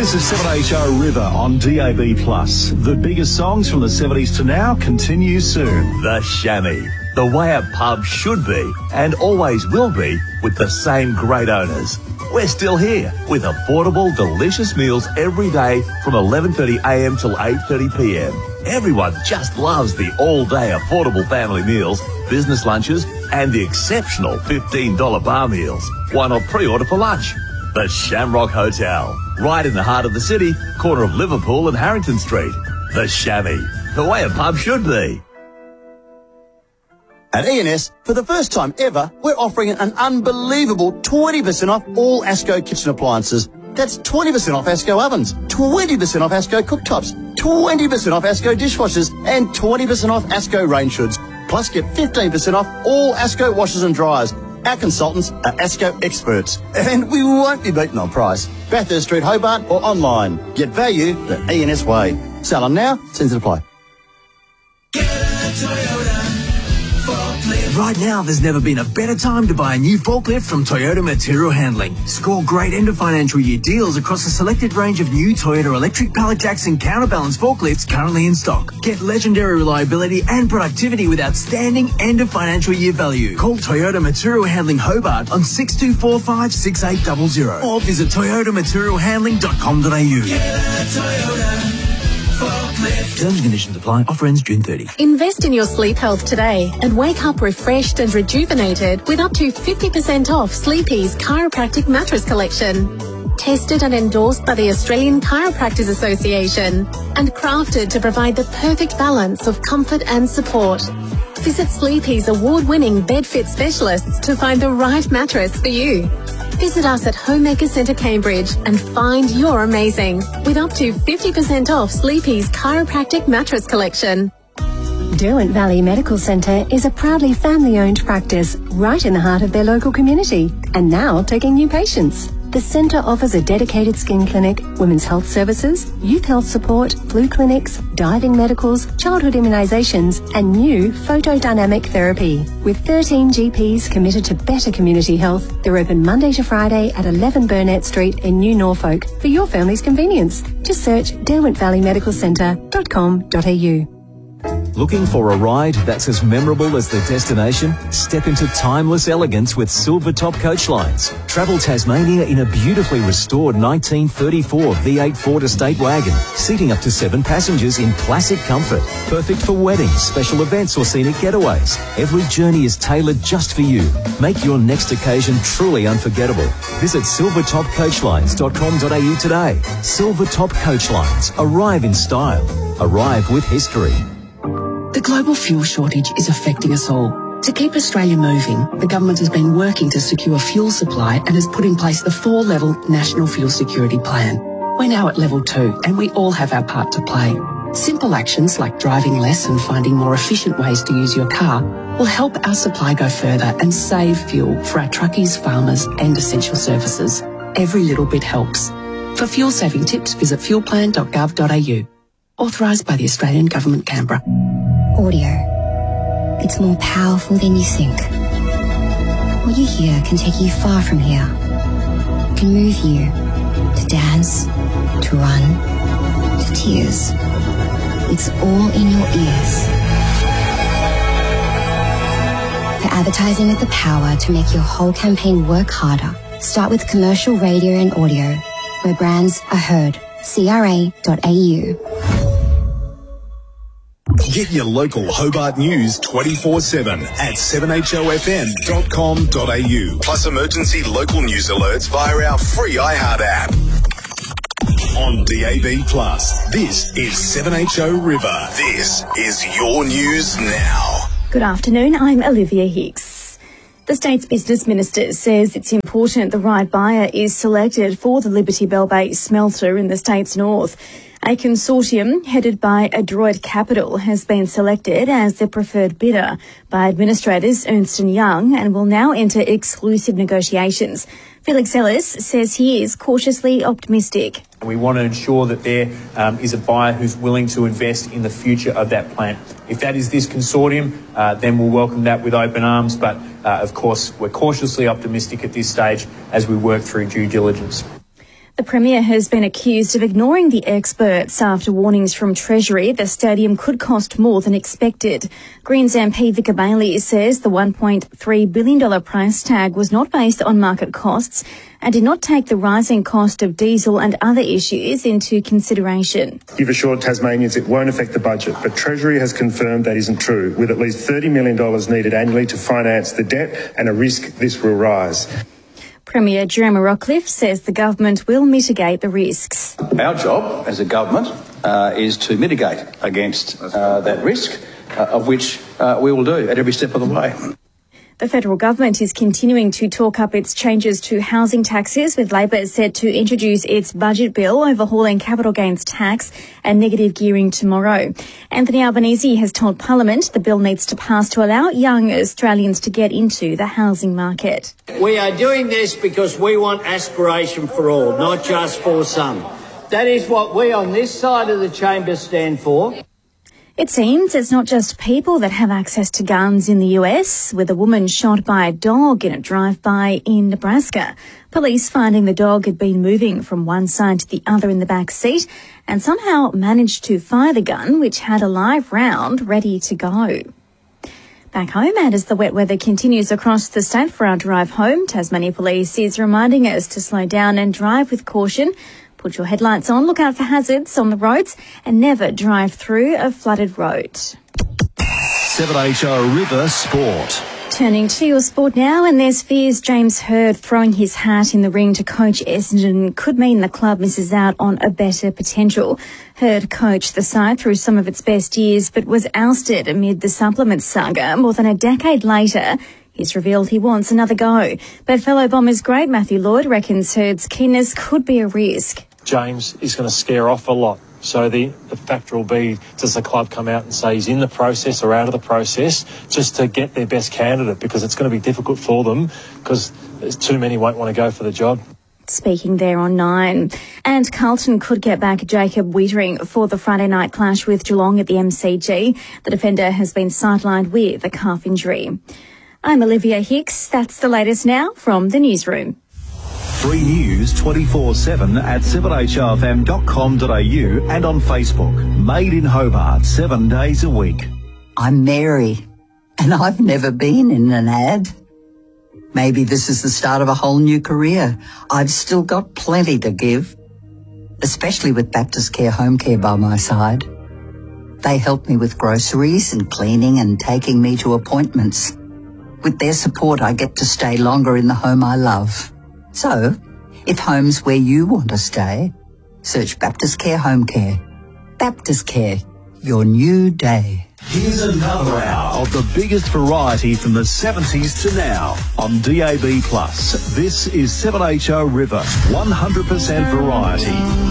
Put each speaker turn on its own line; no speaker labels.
This is 7HO River on DAB+. The biggest songs from the 70s to now continue soon.
The Chamois, the way a pub should be and always will be, with the same great owners. We're still here with affordable, delicious meals every day from 11:30am till 8:30pm. Everyone just loves the all-day affordable family meals, business lunches and the exceptional $15 bar meals. Why not pre-order for lunch? The Shamrock Hotel, right in the heart of the city, corner of Liverpool and Harrington Street. The Chamois, the way a pub should be.
At E&S, for the first time ever, we're offering an unbelievable 20% off all ASCO kitchen appliances. That's 20% off ASCO ovens, 20% off ASCO cooktops, 20% off ASCO dishwashers, and 20% off ASCO range hoods. Plus, get 15% off all ASCO washers and dryers. Our consultants are ASCO experts, and we won't be beaten on price. Bathurst Street, Hobart, or online. Get value the E&S way. Sell on now, terms apply.
Right now, there's never been a better time to buy a new forklift from Toyota Material Handling. Score great end of financial year deals across a selected range of new Toyota electric pallet jacks and counterbalance forklifts currently in stock. Get legendary reliability and productivity with outstanding end of financial year value. Call Toyota Material Handling Hobart on 6245 6800 or visit toyotamaterialhandling.com.au. Terms and conditions apply. Offer ends June 30.
Invest in your sleep health today and wake up refreshed and rejuvenated with up to 50% off Sleepy's Chiropractic Mattress Collection. Tested and endorsed by the Australian Chiropractors Association and crafted to provide the perfect balance of comfort and support. Visit Sleepy's award-winning bed fit specialists to find the right mattress for you. Visit us at Homemaker Centre Cambridge and find you're amazing with up to 50% off Sleepy's Chiropractic Mattress Collection.
Derwent Valley Medical Centre is a proudly family-owned practice right in the heart of their local community and now taking new patients. The centre offers a dedicated skin clinic, women's health services, youth health support, flu clinics, diving medicals, childhood immunisations and new photodynamic therapy. With 13 GPs committed to better community health, they're open Monday to Friday at 11 Burnett Street in New Norfolk for your family's convenience. Just search derwentvalleyMedicalCentre.com.au.
Looking for a ride that's as memorable as the destination? Step into timeless elegance with Silvertop Coach Lines. Travel Tasmania in a beautifully restored 1934 V8 Ford Estate wagon, seating up to 7 passengers in classic comfort. Perfect for weddings, special events or scenic getaways. Every journey is tailored just for you. Make your next occasion truly unforgettable. Visit silvertopcoachlines.com.au today. Silvertop Coach Lines. Arrive in style. Arrive with history.
The global fuel shortage is affecting us all. To keep Australia moving, the government has been working to secure fuel supply and has put in place the 4-level National Fuel Security Plan. We're now at level 2 and we all have our part to play. Simple actions like driving less and finding more efficient ways to use your car will help our supply go further and save fuel for our truckies, farmers and essential services. Every little bit helps. For fuel saving tips, visit fuelplan.gov.au. Authorised by the Australian Government, Canberra.
Audio. It's more powerful than you think. What you hear can take you far from here. It can move you to dance, to run, to tears. It's all in your ears. For advertising with the power to make your whole campaign work harder, start with commercial radio and audio, where brands are heard. CRA.au.
Get your local Hobart news 24/7 at 7HOFM.com.au. Plus emergency local news alerts via our free iHeart app. On DAB+, this is 7HO River. This is your news now.
Good afternoon, I'm Olivia Hicks. The state's business minister says it's important the right buyer is selected for the Liberty Bell Bay smelter in the state's north. A consortium headed by Adroit Capital has been selected as the preferred bidder by administrators Ernst & Young and will now enter exclusive negotiations. Felix Ellis says he is cautiously optimistic.
We want to ensure that there is a buyer who's willing to invest in the future of that plant. If that is this consortium, then we'll welcome that with open arms. But, of course, we're cautiously optimistic at this stage as we work through due diligence.
The Premier has been accused of ignoring the experts after warnings from Treasury the stadium could cost more than expected. Greens MP Vicar Bailey says the $1.3 billion price tag was not based on market costs and did not take the rising cost of diesel and other issues into consideration.
You've assured Tasmanians it won't affect the budget, but Treasury has confirmed that isn't true, with at least $30 million needed annually to finance the debt and a risk this will rise.
Premier Jeremy Rockcliffe says the government will mitigate the risks.
Our job as a government is to mitigate against that risk, of which we will do at every step of the way.
The federal government is continuing to talk up its changes to housing taxes, with Labor set to introduce its budget bill overhauling capital gains tax and negative gearing tomorrow. Anthony Albanese has told Parliament the bill needs to pass to allow young Australians to get into the housing market.
We are doing this because we want aspiration for all, not just for some. That is what we on this side of the chamber stand for.
It seems it's not just people that have access to guns in the US, with a woman shot by a dog in a drive-by in Nebraska. Police finding the dog had been moving from one side to the other in the back seat and somehow managed to fire the gun, which had a live round ready to go. Back home, and as the wet weather continues across the state for our drive home, Tasmania Police is reminding us to slow down and drive with caution. Put your headlights on, look out for hazards on the roads and never drive through a flooded road.
7HO River Sport.
Turning to your sport now, and there's fears James Hird throwing his hat in the ring to coach Essendon could mean the club misses out on a better potential. Hird coached the side through some of its best years but was ousted amid the supplement saga more than a decade later. He's revealed he wants another go. But fellow Bombers great Matthew Lloyd reckons Hird's keenness could be a risk.
James is going to scare off a lot. So the factor will be, does the club come out and say he's in the process or out of the process just to get their best candidate, because it's going to be difficult for them because too many won't want to go for the job.
Speaking there on 9. And Carlton could get back Jacob Weitering for the Friday night clash with Geelong at the MCG. The defender has been sidelined with a calf injury. I'm Olivia Hicks. That's the latest now from the newsroom.
Free news 24/7 at 7hrfm.com.au and on Facebook. Made in Hobart 7 days a week.
I'm Mary, and I've never been in an ad. Maybe this is the start of a whole new career. I've still got plenty to give, especially with Baptist Care Home Care by my side. They help me with groceries and cleaning and taking me to appointments. With their support, I get to stay longer in the home I love. So, if home's where you want to stay, search Baptist Care Home Care. Baptist Care, your new day.
Here's another hour of the biggest variety from the 70s to now on DAB+. This is 7HO River, 100% variety.